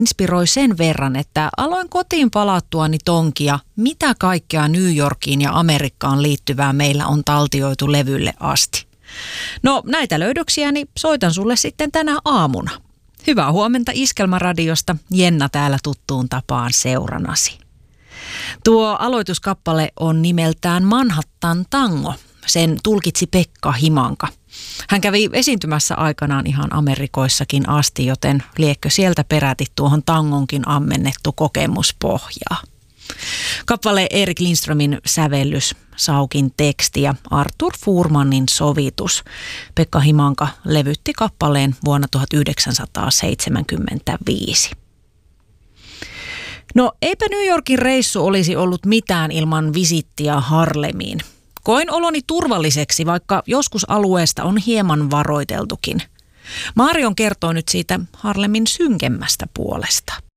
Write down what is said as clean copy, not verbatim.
inspiroi sen verran, että aloin kotiin palattuani tonkia, mitä kaikkea New Yorkiin ja Amerikkaan liittyvää meillä on taltioitu levylle asti. No näitä löydöksiäni soitan sulle sitten tänä aamuna. Hyvää huomenta Iskelmäradiosta, Jenna täällä tuttuun tapaan seuranasi. Tuo aloituskappale on nimeltään Manhattan Tango. Sen tulkitsi Pekka Himanka. Hän kävi esiintymässä aikanaan ihan Amerikoissakin asti, joten liekkö sieltä peräti tuohon tangonkin ammennettu kokemuspohjaa. Kappale Erik Lindströmin sävellys, Saukin teksti ja Arthur Fuhrmannin sovitus. Pekka Himanka levytti kappaleen vuonna 1975. No eipä New Yorkin reissu olisi ollut mitään ilman visittiä Harlemiin. Koin oloni turvalliseksi, vaikka joskus alueesta on hieman varoiteltukin. Marion kertoo nyt siitä Harlemin synkemmästä puolesta.